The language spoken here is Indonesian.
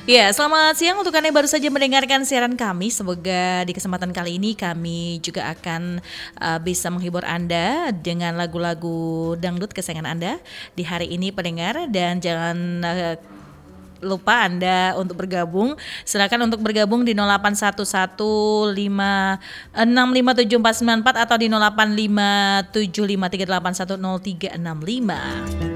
Ya, selamat siang untuk Anda yang baru saja mendengarkan siaran kami. Semoga di kesempatan kali ini kami juga akan bisa menghibur Anda dengan lagu-lagu dangdut kesayangan Anda di hari ini pendengar, dan jangan lupa Anda untuk bergabung. Silakan untuk bergabung di 0811565744 atau di 085753810365.